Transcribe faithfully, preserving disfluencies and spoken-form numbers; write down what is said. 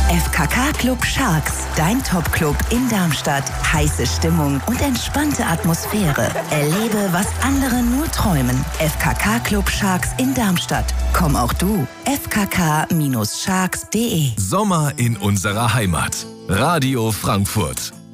F K K Club Sharks, dein Top-Club in Darmstadt. Heiße Stimmung und entspannte Atmosphäre. Erlebe, was andere nur träumen. F K K Club Sharks in Darmstadt. Komm auch du. f k k Bindestrich sharks punkt de Sommer in unserer Heimat. Radio Frankfurt.